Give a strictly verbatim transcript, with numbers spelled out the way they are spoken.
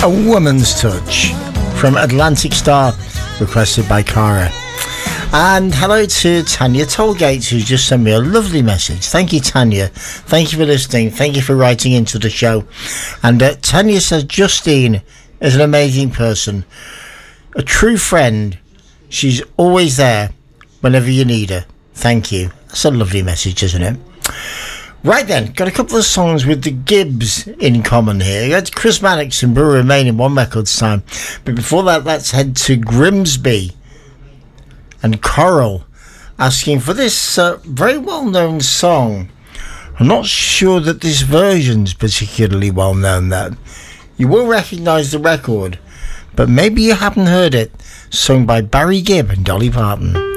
A Woman's Touch from Atlantic Star, requested by Cara. And hello to Tanya Tollgate, who's just sent me a lovely message. Thank you, Tanya. Thank you for listening. Thank you for writing into the show. And uh, Tanya says Justine is an amazing person, a true friend. She's always there whenever you need her. Thank you. That's a lovely message, isn't it? Right then, got a couple of songs with the Gibbs in common here. You had Chris Mannix and Brewer Remain in one record's time. But before that, let's head to Grimsby and Coral asking for this uh, very well-known song. I'm not sure that this version's particularly well-known, though. You will recognise the record, but maybe you haven't heard it. Sung by Barry Gibb and Dolly Parton.